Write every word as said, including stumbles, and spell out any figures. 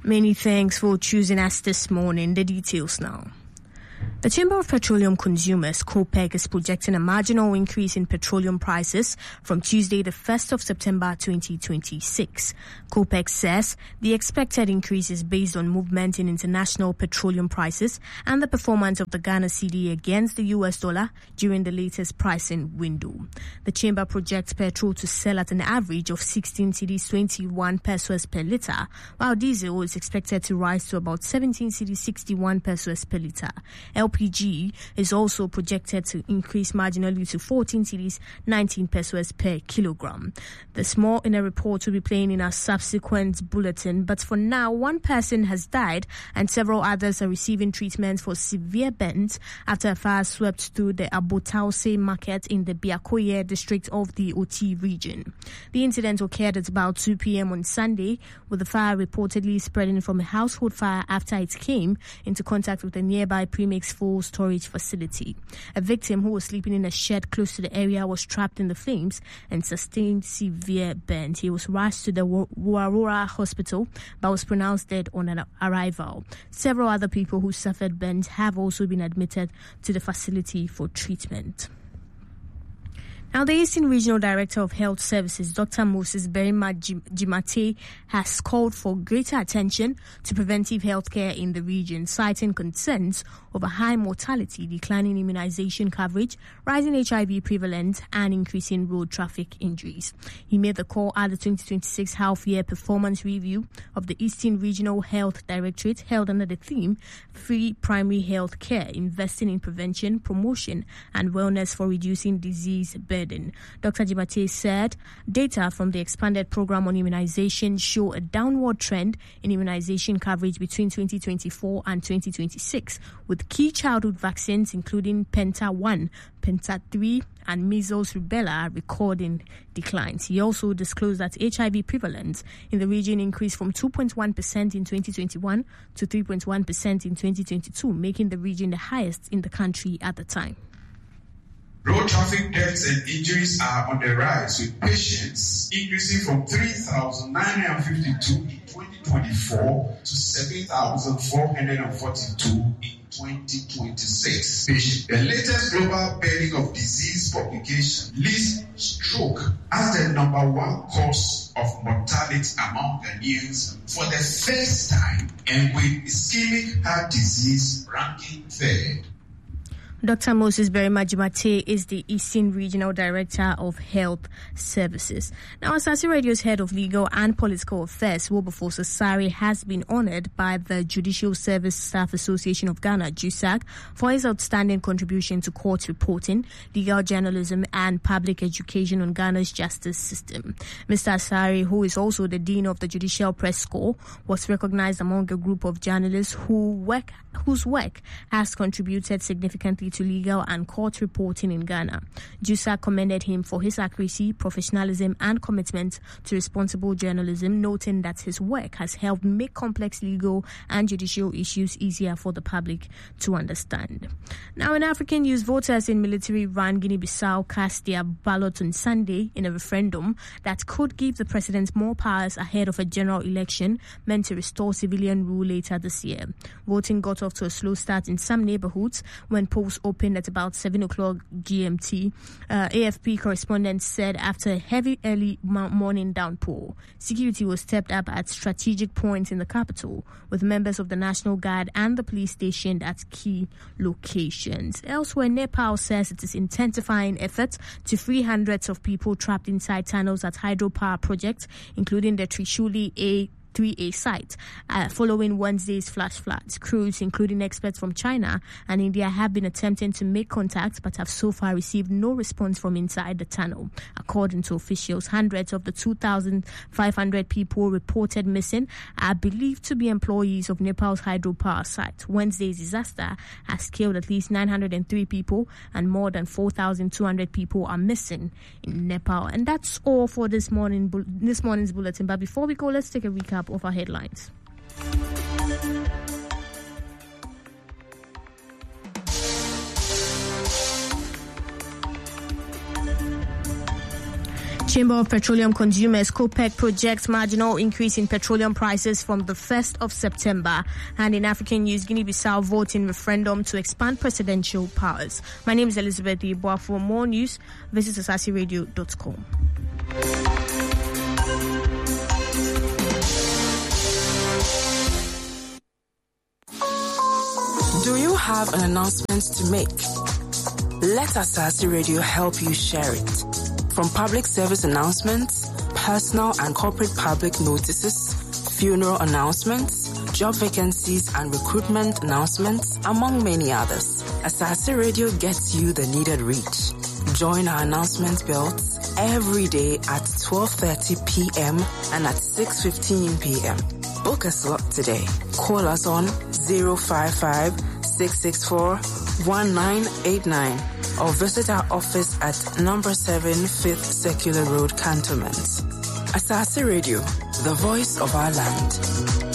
Many thanks for choosing us this morning. The details now. The Chamber of Petroleum Consumers, COPEC, is projecting a marginal increase in petroleum prices from Tuesday, the first of September twenty twenty-six. COPEC says the expected increase is based on movement in international petroleum prices and the performance of the Ghana C D against the U S dollar during the latest pricing window. The Chamber projects petrol to sell at an average of sixteen cedis twenty-one pesos per litre, while diesel is expected to rise to about seventeen cedis sixty-one pesos per litre. L P G is also projected to increase marginally to fourteen cedis nineteen pesos per kilogram. There's more in a report we'll be playing in our subsequent bulletin, but for now, one person has died and several others are receiving treatment for severe burns after a fire swept through the Abotause market in the Biakoye district of the Oti region. The incident occurred at about two p.m. on Sunday, with the fire reportedly spreading from a household fire after it came into contact with a nearby premix full storage facility. A victim who was sleeping in a shed close to the area was trapped in the flames and sustained severe burns. He was rushed to the Warora hospital but was pronounced dead on an arrival. Several other people who suffered burns have also been admitted to the facility for treatment. Now, the Eastern Regional Director of Health Services, Doctor Moses Berima Jimate, has called for greater attention to preventive health care in the region, citing concerns over high mortality, declining immunization coverage, rising H I V prevalence, and increasing road traffic injuries. He made the call at the twenty twenty-six half-year performance review of the Eastern Regional Health Directorate, held under the theme Free Primary Health Care, Investing in Prevention, Promotion, and Wellness for Reducing Disease Burden. Doctor Jimate said data from the expanded program on immunization show a downward trend in immunization coverage between twenty twenty-four and twenty twenty-six, with key childhood vaccines including Penta one, Penta three, and measles rubella recording declines. He also disclosed that H I V prevalence in the region increased from two point one percent in twenty twenty-one to three point one percent in twenty twenty-two, making the region the highest in the country at the time. Road traffic deaths and injuries are on the rise, with patients increasing from three thousand nine hundred fifty-two in twenty twenty-four to seven thousand four hundred forty-two in twenty twenty-six. Patients. The latest global burden of disease publication lists stroke as the number one cause of mortality among Ghanaians for the first time, and with ischemic heart disease ranking third. Doctor Moses Berima Jimate is the Eastern Regional Director of Health Services. Now, Asase Radio's Head of Legal and Political Affairs, Wilberforce Asare, has been honored by the Judicial Service Staff Association of Ghana, J U S A G, for his outstanding contribution to court reporting, legal journalism, and public education on Ghana's justice system. Mister Asare, who is also the Dean of the Judicial Press Corps, was recognized among a group of journalists who work, whose work has contributed significantly to legal and court reporting in Ghana. J U S A commended him for his accuracy, professionalism, and commitment to responsible journalism, noting that his work has helped make complex legal and judicial issues easier for the public to understand. Now, in African news, voters in military-run Guinea-Bissau cast their ballot on Sunday in a referendum that could give the president more powers ahead of a general election meant to restore civilian rule later this year. Voting got off to a slow start in some neighborhoods when polls opened at about seven o'clock G M T. Uh, A F P correspondent said after a heavy early morning downpour, security was stepped up at strategic points in the capital, with members of the National Guard and the police stationed at key locations. Elsewhere, Nepal says it is intensifying efforts to free hundreds of people trapped inside tunnels at hydropower projects, including the Trishuli A three A site, uh, following Wednesday's flash floods. Crews, including experts from China and India, have been attempting to make contact but have so far received no response from inside the tunnel. According to officials, hundreds of the two thousand five hundred people reported missing are believed to be employees of Nepal's hydropower site. Wednesday's disaster has killed at least nine hundred three people and more than four thousand two hundred people are missing in Nepal. And that's all for this morning, this morning's bulletin. But before we go, let's take a recap of our headlines. Chamber of Petroleum Consumers, COPEC, projects marginal increase in petroleum prices from the first of September. And in African news, Guinea-Bissau vote in referendum to expand presidential powers. My name is Elizabeth Yeboah. For more news, visit asase radio dot com. Do you have an announcement to make? Let Asase Radio help you share it. From public service announcements, personal and corporate public notices, funeral announcements, job vacancies and recruitment announcements, among many others, Asase Radio gets you the needed reach. Join our announcement belts every day at twelve thirty p.m. and at six fifteen p.m. Book a slot today. Call us on zero five five, six six four, one nine eight nine or visit our office at number seven Fifth Circular Road, Cantonment. Asase Radio, the voice of our land.